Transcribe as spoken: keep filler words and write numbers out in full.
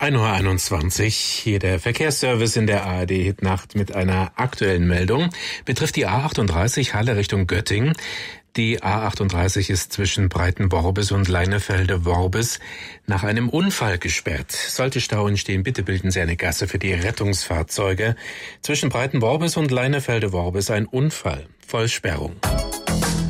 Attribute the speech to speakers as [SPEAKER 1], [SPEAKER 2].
[SPEAKER 1] ein Uhr einundzwanzig, hier der Verkehrsservice in der A R D-Hitnacht mit einer aktuellen Meldung. Betrifft die A achtunddreißig Halle Richtung Göttingen. Die A achtunddreißig ist zwischen Breitenworbis und Leinefelde-Worbis nach einem Unfall gesperrt. Sollte Stau entstehen, bitte bilden Sie eine Gasse für die Rettungsfahrzeuge. Zwischen Breitenworbis und Leinefelde-Worbis ein Unfall. Vollsperrung.